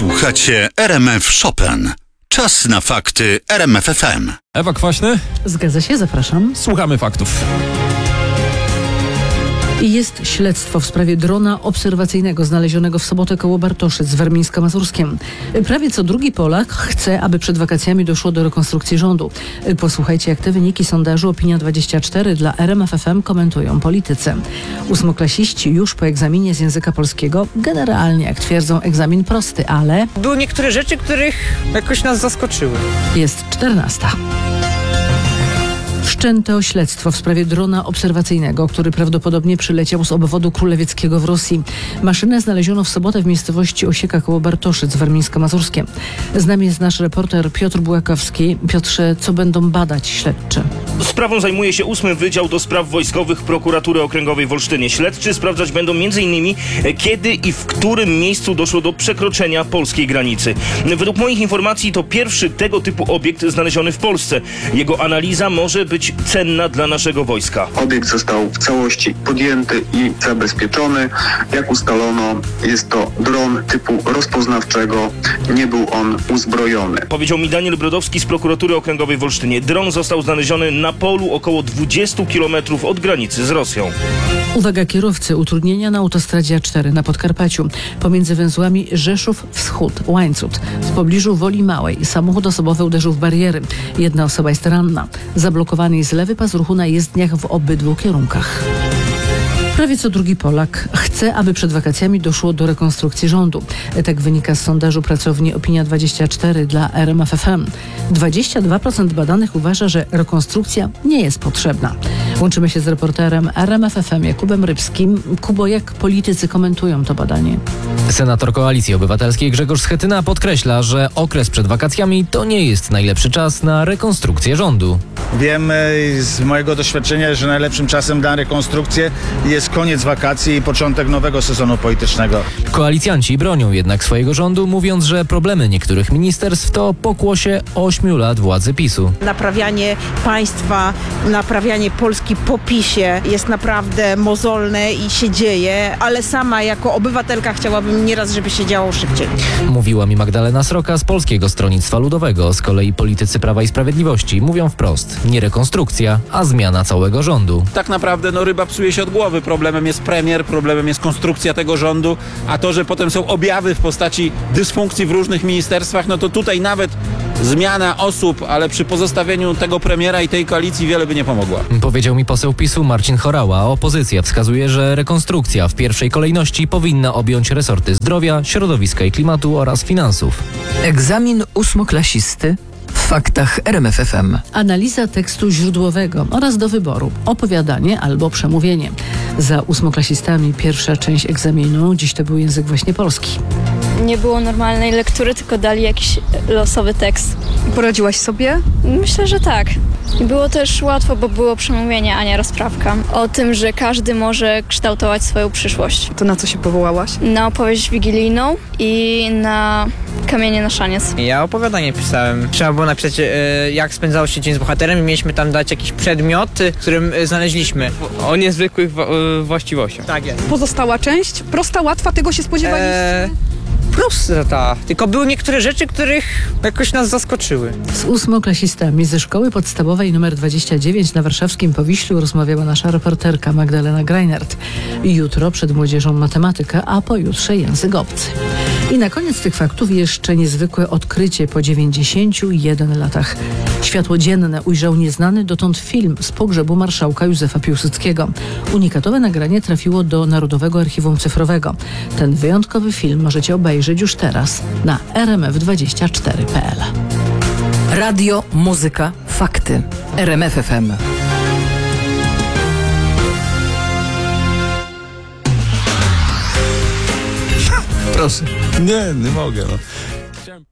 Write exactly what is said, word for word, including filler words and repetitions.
Słuchacie R M F Chopin. Czas na fakty R M F F M. Ewa Kwaśny? Zgadza się, zapraszam. Słuchamy faktów. I jest śledztwo w sprawie drona obserwacyjnego znalezionego w sobotę koło Bartoszyc w Warmińsko-Mazurskiem. Prawie co drugi Polak chce, aby przed wakacjami doszło do rekonstrukcji rządu. Posłuchajcie, jak te wyniki sondażu Opinia dwadzieścia cztery dla R M F F M komentują politycy. Ósmoklasiści już po egzaminie z języka polskiego, generalnie, jak twierdzą, egzamin prosty, ale... Były niektóre rzeczy, których jakoś nas zaskoczyły. Jest czternasta. Wszczęto śledztwo w sprawie drona obserwacyjnego, który prawdopodobnie przyleciał z obwodu królewieckiego w Rosji. Maszynę znaleziono w sobotę w miejscowości Osieka koło Bartoszyc, Warmińsko-Mazurskie. Z nami jest nasz reporter Piotr Bułakowski. Piotrze, co będą badać śledczy? Sprawą zajmuje się ósmy Wydział do Spraw Wojskowych Prokuratury Okręgowej w Olsztynie. Śledczy sprawdzać będą m.in. kiedy i w którym miejscu doszło do przekroczenia polskiej granicy. Według moich informacji to pierwszy tego typu obiekt znaleziony w Polsce. Jego analiza może być cenna dla naszego wojska. Obiekt został w całości podjęty i zabezpieczony. Jak ustalono, jest to dron typu rozpoznawczego. Nie był on uzbrojony. Powiedział mi Daniel Brodowski z Prokuratury Okręgowej w Olsztynie. Dron został znaleziony na polu około dwudziestu kilometrów od granicy z Rosją. Uwaga kierowcy, utrudnienia na autostradzie A cztery na Podkarpaciu. Pomiędzy węzłami Rzeszów Wschód, Łańcut. W pobliżu Woli Małej samochód osobowy uderzył w bariery. Jedna osoba jest ranna. Zablokowany jest lewy pas ruchu na jezdniach w obydwu kierunkach. Prawie co drugi Polak chce, aby przed wakacjami doszło do rekonstrukcji rządu. Tak wynika z sondażu pracowni Opinia dwadzieścia cztery dla R M F F M. dwadzieścia dwa procent badanych uważa, że rekonstrukcja nie jest potrzebna. Łączymy się z reporterem R M F F M Jakubem Rybskim. Kubo, jak politycy komentują to badanie? Senator Koalicji Obywatelskiej Grzegorz Schetyna podkreśla, że okres przed wakacjami to nie jest najlepszy czas na rekonstrukcję rządu. Wiem z mojego doświadczenia, że najlepszym czasem na rekonstrukcję jest koniec wakacji i początek nowego sezonu politycznego. Koalicjanci bronią jednak swojego rządu, mówiąc, że problemy niektórych ministerstw to pokłosie ośmiu lat władzy PiSu. Naprawianie państwa, naprawianie Polski po PiSie jest naprawdę mozolne i się dzieje, ale sama jako obywatelka chciałabym nieraz, żeby się działo szybciej. Mówiła mi Magdalena Sroka z Polskiego Stronnictwa Ludowego. Z kolei politycy Prawa i Sprawiedliwości mówią wprost: nie rekonstrukcja, a zmiana całego rządu. Tak naprawdę no, ryba psuje się od głowy. Problemem jest premier, problemem jest konstrukcja tego rządu, a to, że potem są objawy w postaci dysfunkcji w różnych ministerstwach, no to tutaj nawet zmiana osób, ale przy pozostawieniu tego premiera i tej koalicji wiele by nie pomogła. Powiedział mi poseł PiSu Marcin Horała. Opozycja wskazuje, że rekonstrukcja w pierwszej kolejności powinna objąć resorty zdrowia, środowiska i klimatu oraz finansów. Egzamin ósmoklasisty w faktach R M F F M. Analiza tekstu źródłowego oraz do wyboru opowiadanie albo przemówienie. Za ósmoklasistami pierwsza część egzaminu, dziś to był język właśnie polski. Nie było normalnej lektury, tylko dali jakiś losowy tekst. Poradziłaś sobie? Myślę, że tak. I było też łatwo, bo było przemówienie, a nie rozprawka. O tym, że każdy może kształtować swoją przyszłość. To na co się powołałaś? Na opowieść wigilijną i na kamienie na szaniec. Ja opowiadanie pisałem. Trzeba było napisać, e, jak spędzało się dzień z bohaterem i mieliśmy tam dać jakiś przedmiot, e, którym e, znaleźliśmy. O niezwykłych wa- e, właściwościach. Tak jest. Pozostała część? Prosta, łatwa, tego się spodziewaliście? E, prosta. Tylko były niektóre rzeczy, których jakoś nas zaskoczyły. Z ósmoklasistami ze szkoły podstawowej nr dwadzieścia dziewięć na warszawskim Powiślu rozmawiała nasza reporterka Magdalena Greinert. Jutro przed młodzieżą matematyka, a pojutrze język obcy. I na koniec tych faktów jeszcze niezwykłe odkrycie po dziewięćdziesięciu jeden latach. Światło dzienne ujrzał nieznany dotąd film z pogrzebu marszałka Józefa Piłsudskiego. Unikatowe nagranie trafiło do Narodowego Archiwum Cyfrowego. Ten wyjątkowy film możecie obejrzeć już teraz na r m f dwadzieścia cztery kropka p l. Radio, muzyka, fakty. R M F F M. Proszę. Nie, nie mogę. No.